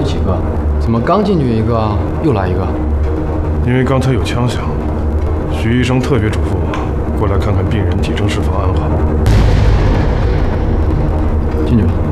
几个？怎么刚进去一个，又来一个？ 因为刚才有枪响，徐医生特别嘱咐我过来看看病人，急症室房安好。 进去吧。